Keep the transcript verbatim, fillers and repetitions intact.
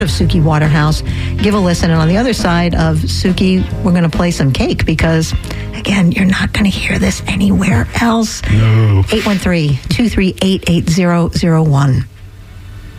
of Suki Waterhouse. Give a listen. And on the other side of Suki, we're going to play some Cake because, again, you're not going to hear this anywhere else. No. eight one three, two three eight, eight zero zero one.